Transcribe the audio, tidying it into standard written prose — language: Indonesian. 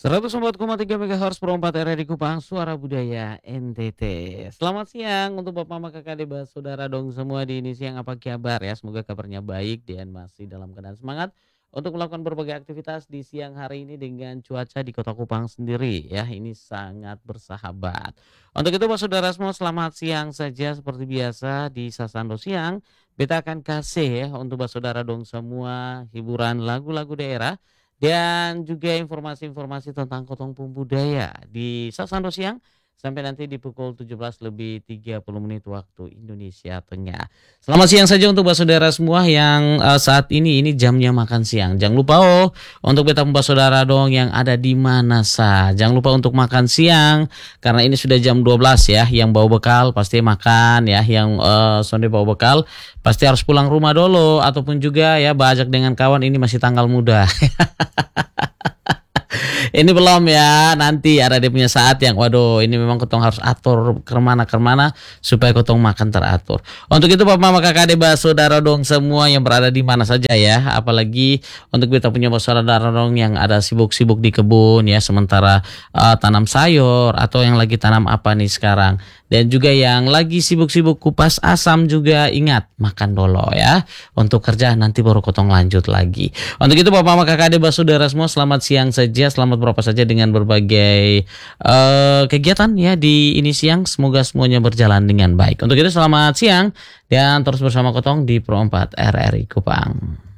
104,3 MHz Pro 4 RRI Kupang, Suara Budaya NTT. Selamat siang untuk Bapak Mama Kakak Adik Saudara dong semua di ini siang apa kabar ya? Semoga kabarnya baik dan masih dalam keadaan semangat untuk melakukan berbagai aktivitas di siang hari ini dengan cuaca di Kota Kupang sendiri ya. Ini sangat bersahabat. Untuk itu Pak Saudara semua selamat siang saja seperti biasa di Sasando Siang. Beta akan kasih ya untuk Pak Saudara dong semua hiburan lagu-lagu daerah dan juga informasi-informasi tentang Kotong Pun Budaya di Sasando Siang sampai nanti di pukul 17:30 waktu Indonesia Tengah. Selamat siang saja untuk saudara semua yang saat ini jamnya makan siang. Jangan lupa untuk beta saudara dong yang ada di mana sah. Jangan lupa untuk makan siang karena ini sudah jam 12 ya. Yang bawa bekal pasti makan ya. Yang sonde bawa bekal pasti harus pulang rumah dulu ataupun juga ya bajak dengan kawan ini masih tanggal muda. Ini belum ya, nanti ada dia punya saat yang waduh ini memang kotong harus atur kemana supaya kotong makan teratur. Untuk itu Bapak Mama Kakak Adik Saudara dong semua yang berada di mana saja ya, apalagi untuk kita punya saudara dong yang ada sibuk-sibuk di kebun ya, sementara tanam sayur atau yang lagi tanam apa nih sekarang. Dan juga yang lagi sibuk-sibuk kupas asam juga ingat makan dulu ya. Untuk kerja nanti baru kotong lanjut lagi. Untuk itu Bapak Mama Kakak Adik Saudara semua selamat siang saja, selamat berapa saja dengan berbagai kegiatan ya di ini siang. Semoga semuanya berjalan dengan baik. Untuk itu selamat siang dan terus bersama kotong di Pro 4 RRI Kupang.